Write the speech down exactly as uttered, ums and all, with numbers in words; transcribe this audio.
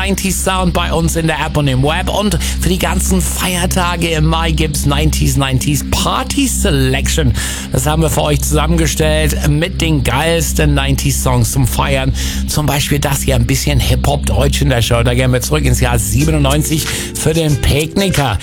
neunziger Sound bei uns in der App und im Web. Und für die ganzen Feiertage im Mai gibt's neunziger neunziger Party Selection. Das haben wir für euch zusammengestellt mit den geilsten neunziger Songs zum Feiern. Zum Beispiel das hier, ein bisschen Hip-Hop-Deutsch in der Show. Da gehen wir zurück ins Jahr siebenundneunzig für den Picknicker.